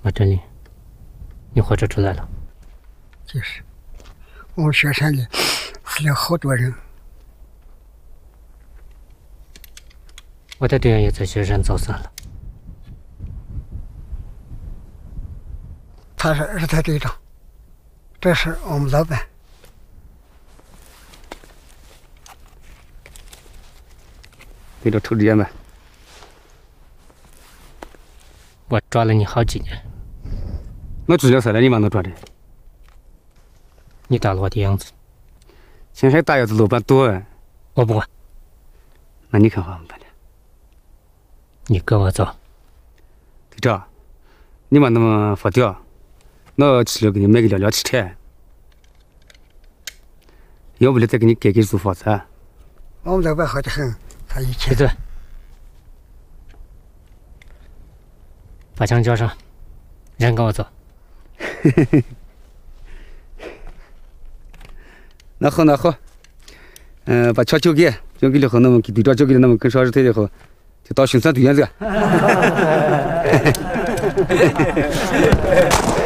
马振林，你活着出来了。 就是，我们雪山里死了好多人。 我的队员也在雪山走散了。 他是二台队长，这是我们老板。 给这抽支烟呗。 我抓了你好几年。 我直接说了，你妈能抓的。 你打了我的样子。 现在打样子老板多啊。 我不管。 那你看好我们办的。 你跟我走。 队长，你妈那么发屌，我吃了给你买个辆汽车。要不了再给你改租房子。 我们老板好得很，他以前。 闭嘴。把枪交上，人跟我走。 那好，那好。把枪交给了后，那么给队长交给了，那么跟上二台以后，就当巡山队员了。